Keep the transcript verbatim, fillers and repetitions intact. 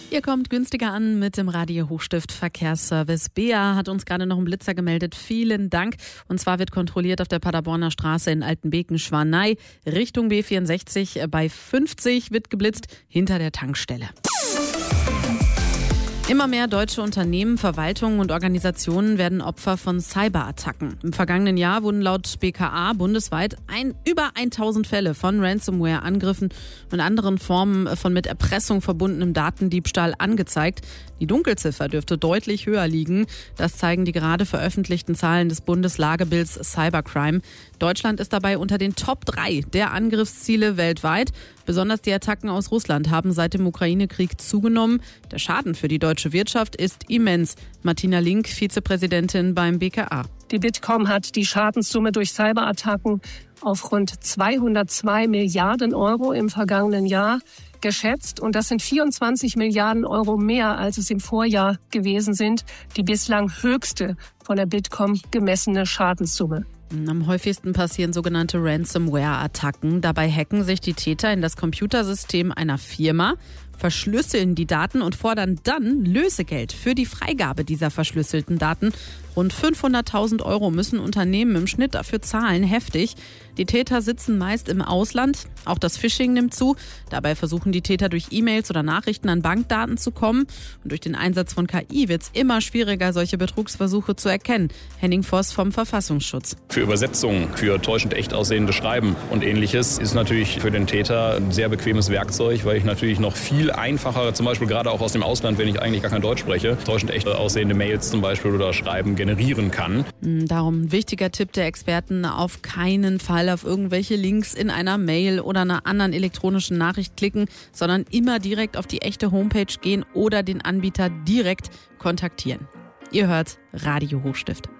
Ihr kommt günstiger an mit dem Radio Hochstift Verkehrsservice. Bea hat uns gerade noch einen Blitzer gemeldet. Vielen Dank. Und zwar wird kontrolliert auf der Paderborner Straße in Altenbeken-Schwanei. Richtung B vierundsechzig bei fünfzig wird geblitzt hinter der Tankstelle. Immer mehr deutsche Unternehmen, Verwaltungen und Organisationen werden Opfer von Cyberattacken. Im vergangenen Jahr wurden laut B K A bundesweit ein, über tausend Fälle von Ransomware-Angriffen und anderen Formen von mit Erpressung verbundenem Datendiebstahl angezeigt. Die Dunkelziffer dürfte deutlich höher liegen. Das zeigen die gerade veröffentlichten Zahlen des Bundeslagebilds Cybercrime. Deutschland ist dabei unter den Top drei der Angriffsziele weltweit. Besonders die Attacken aus Russland haben seit dem Ukraine-Krieg zugenommen. Der Schaden für die deutsche Wirtschaft ist immens. Martina Link, Vizepräsidentin beim B K A. Die Bitkom hat die Schadenssumme durch Cyberattacken auf rund zweihundertzwei Milliarden Euro im vergangenen Jahr geschätzt. Und das sind vierundzwanzig Milliarden Euro mehr, als es im Vorjahr gewesen sind. Die bislang höchste von der Bitkom gemessene Schadenssumme. Am häufigsten passieren sogenannte Ransomware-Attacken. Dabei hacken sich die Täter in das Computersystem einer Firma, verschlüsseln die Daten und fordern dann Lösegeld für die Freigabe dieser verschlüsselten Daten. Rund fünfhunderttausend Euro müssen Unternehmen im Schnitt dafür zahlen. Heftig. Die Täter sitzen meist im Ausland. Auch das Phishing nimmt zu. Dabei versuchen die Täter durch E-Mails oder Nachrichten an Bankdaten zu kommen. Und durch den Einsatz von K I wird es immer schwieriger, solche Betrugsversuche zu erkennen. Henning Voss vom Verfassungsschutz. Für Übersetzungen, für täuschend echt aussehende Schreiben und ähnliches ist natürlich für den Täter ein sehr bequemes Werkzeug, weil ich natürlich noch viel einfacher, zum Beispiel gerade auch aus dem Ausland, wenn ich eigentlich gar kein Deutsch spreche, täuschend echt aussehende Mails zum Beispiel oder Schreiben generieren kann. Darum ein wichtiger Tipp der Experten: auf keinen Fall auf irgendwelche Links in einer Mail oder einer anderen elektronischen Nachricht klicken, sondern immer direkt auf die echte Homepage gehen oder den Anbieter direkt kontaktieren. Ihr hört Radio Hochstift.